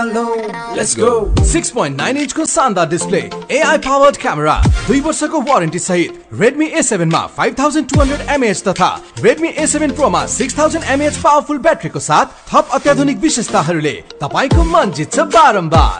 Let's go. 6.9 inch को शानदार display, AI powered camera, 2 वर्षको वारेन्टी सहित Redmi A7 मा 5200 mAh तथा Redmi A7 Pro मा 6000 mAh पावरफुल ब्याट्रीको साथ थप अत्याधुनिक विशेषताहरूले तपाईको मन जित्छ बारम्बार।